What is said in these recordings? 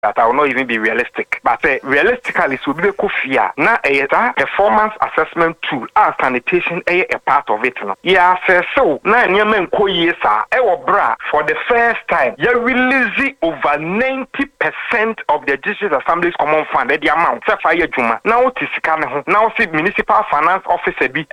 that I will not even be realistic. But realistically, so be kofia na a performance assessment tool as sanitation a part of it. No. Yeah, so na nyemen ko yesa bra for the first time. You release over 90% of the district assembly's common fund. The amount se fire juma. Now it is ho. Now see municipal finance officer be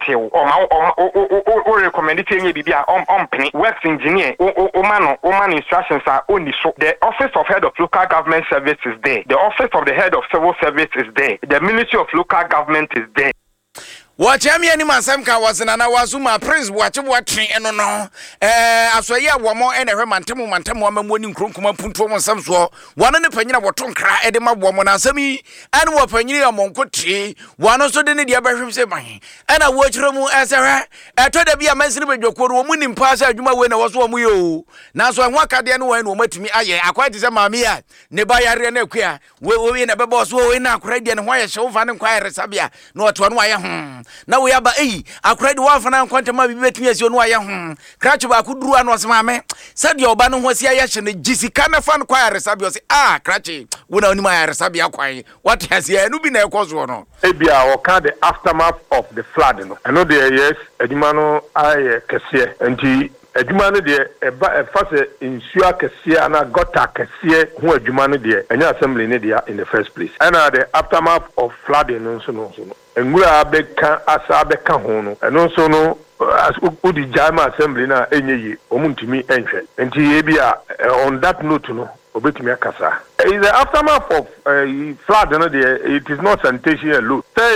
or recommend it any be works engineer man instructions are only so the office of head of local government service is there. The office of the head of civil service is there. The ministry of local government is there. What any Masamka was an Anawazuma Prince watching eno no. Aswaya wamo ene mantemu woman winning Krunkuma Punto some so one in the penina waton cry edema woman asami and what penina moncochi one also didn't the aberration say my and I watch Romu as I told to be a message with your quote woman in pass as you might when I was one you. Now so I walk at the end when met me I quite is a mamia nebaya renequia we in a boss wo in a credit and why show fan and quiet sabia no to one wire. Now we have I cried one for now quantum bet me as you know I Cratch ba kudru an was mame said your banu was ya yashin GC kana fan choir sabio say Cratchy we only my sabia kwai what has here no been a cause one ebia or can the aftermath of the flood no I know there yes edimano I kese enti adwuma no de eba efase insua kese ana gota kese ho adwuma no de enya assembly ne de in the first place and the aftermath of flooding no so engura abeka asa abeka ho no eno so no udi jama assembly na enyeyi omuntimi enhwe enti ebia on that note no obetimi akasa in the aftermath of flood no de it is not sanitation alone say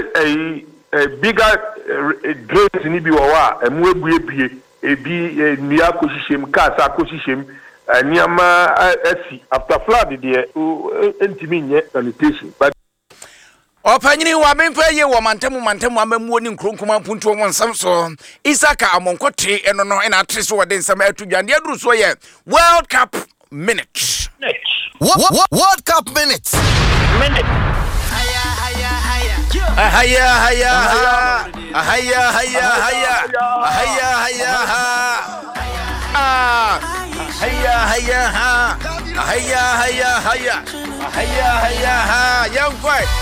a bigger drains ni bi wo wa emu ebuebie ebi nia koshishem kasa koshishem niama esi after flood there entimi nye sanitation but Opanyini wa memfa ye wo mantemu amamuo ni nkronkoma punto won samso Isaka amonkote eno no ena atreso wode nsam atudwande aduru so ye World Cup minute. World Cup minute. Young boy.